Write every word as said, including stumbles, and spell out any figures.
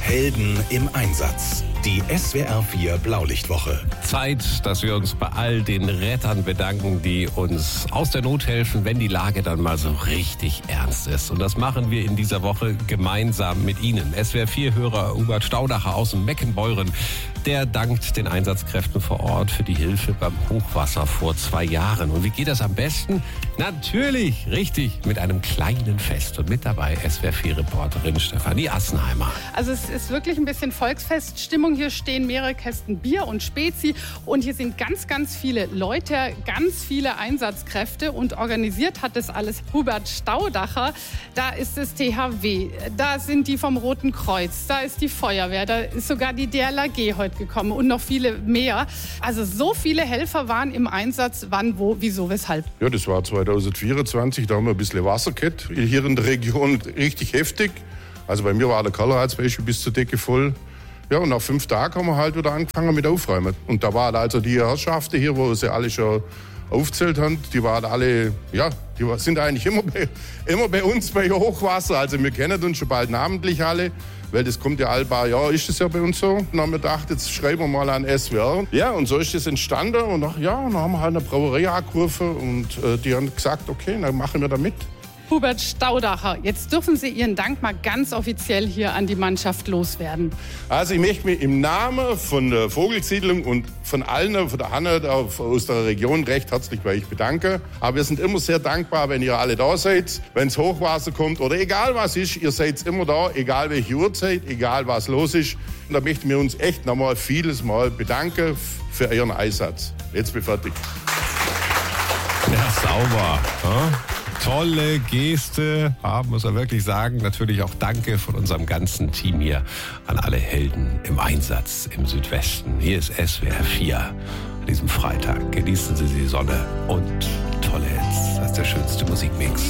Helden im Einsatz. Die S W R vier Blaulichtwoche. Zeit, dass wir uns bei all den Rettern bedanken, die uns aus der Not helfen, wenn die Lage dann mal so richtig ernst ist. Und das machen wir in dieser Woche gemeinsam mit Ihnen. S W R vier-Hörer Hubert Staudacher aus dem Meckenbeuren, der dankt den Einsatzkräften vor Ort für die Hilfe beim Hochwasser vor zwei Jahren. Und wie geht das am besten? Natürlich, richtig, mit einem kleinen Fest. Und mit dabei S W R vier-Reporterin Stefanie Assenheimer. Also es ist wirklich ein bisschen Volksfeststimmung. Hier stehen mehrere Kästen Bier und Spezi und hier sind ganz, ganz viele Leute, ganz viele Einsatzkräfte und organisiert hat das alles Hubert Staudacher. Da ist das T H W, da sind die vom Roten Kreuz, da ist die Feuerwehr, da ist sogar die D L R G heute gekommen und noch viele mehr. Also so viele Helfer waren im Einsatz, wann, wo, wieso, weshalb? Ja, das war zweitausendvierundzwanzig, da haben wir ein bisschen Wasser gehabt, hier in der Region richtig heftig. Also bei mir war der Keller als Beispiel bis zur Decke voll. Ja, und nach fünf Tagen haben wir halt wieder angefangen mit Aufräumen. Und da waren also die Herrschaften hier, wo sie alle schon aufgezählt haben, die waren alle, ja, die sind eigentlich immer bei, immer bei uns bei Hochwasser. Also wir kennen uns schon bald namentlich alle, weil das kommt ja alle paar Jahre, ist das ja bei uns so. Und dann haben wir gedacht, jetzt schreiben wir mal an S W R. Ja, und so ist das entstanden. Und ach, ja, dann haben wir halt eine Brauerei angerufen und äh, die haben gesagt, okay, dann machen wir da mit. Hubert Staudacher, jetzt dürfen Sie Ihren Dank mal ganz offiziell hier an die Mannschaft loswerden. Also ich möchte mich im Namen von der Vogelsiedlung und von allen, von der Hanne aus der Region recht herzlich bei euch bedanken. Aber wir sind immer sehr dankbar, wenn ihr alle da seid, wenn es Hochwasser kommt oder egal was ist, ihr seid immer da, egal welche Uhrzeit, egal was los ist. Und da möchten wir uns echt nochmal vieles Mal bedanken für euren Einsatz. Jetzt bin ich fertig. Ja, sauber. Ja? Tolle Geste, ja, muss man wirklich sagen. Natürlich auch Danke von unserem ganzen Team hier an alle Helden im Einsatz im Südwesten. Hier ist S W R vier an diesem Freitag. Genießen Sie die Sonne und tolle Hits. Das ist der schönste Musikmix.